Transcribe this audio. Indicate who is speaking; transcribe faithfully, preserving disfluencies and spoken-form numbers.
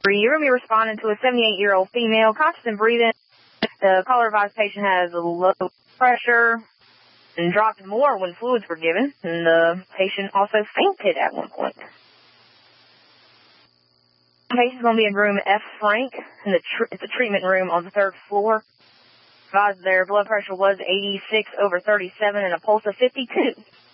Speaker 1: You're going to be responding to a seventy-eight-year-old female, conscious and breathing. The caller advised patient has a low pressure and dropped more when fluids were given, and the patient also fainted at one point. The patient's going to be in room F Frank, in the tr- it's a treatment room on the third floor. Advised their blood pressure was eighty-six over thirty-seven and a pulse of fifty-two.